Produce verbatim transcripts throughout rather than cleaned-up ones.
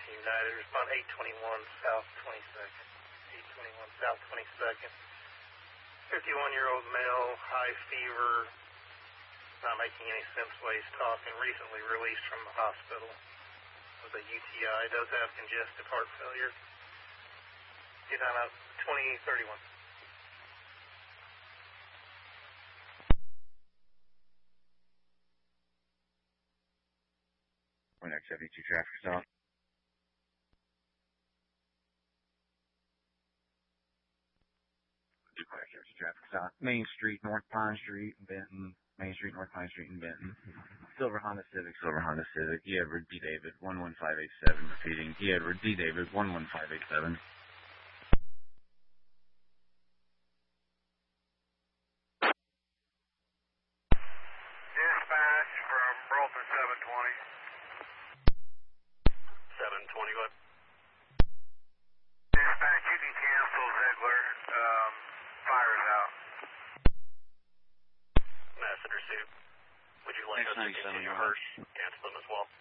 United, respond eight twenty-one South twenty-second. eight twenty-one South twenty-second. fifty-one-year-old male, high fever, not making any sense while he's talking, recently released from the hospital with a U T I, does have congestive heart failure. Get on out twenty thirty-one. Next seventy-two traffic stop. Traffic stop. Main Street, North Pine Street, Benton. Main Street, North Pine Street, in Benton. Silver Honda Civic, Silver Honda Civic. D. Edward D. David, one one five eight seven. Repeating. D. Edward D. David, one one five eight seven. Dispatch from Brolton seven twenty. seven twenty, go ahead. Dispatch, you can cancel Ziegler. Um, fire's out. Messenger suit. Would you like us to continue hers? Cancel them as well.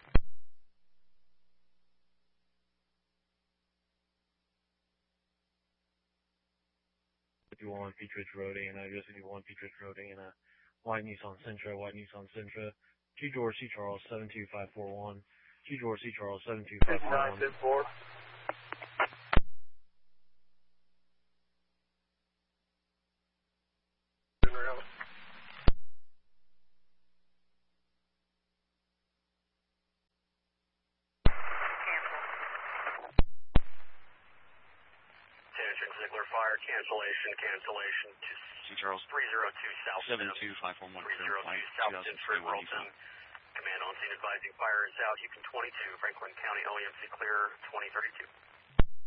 fifty-one Peachridge Road, A N I, just fifty-one Peachridge Road, A N I. White Nissan Sentra, White Nissan Sentra. G. George C. Charles, seven two five four one. G. George C. Charles, seven two five four one. Ziegler Fire, cancellation, cancellation to C. Charles, three oh two South seven two five four one. three oh two South Central Rolton. Command on scene advising fire is out. Houston twenty-two, Franklin County L E M C clear, twenty thirty-two.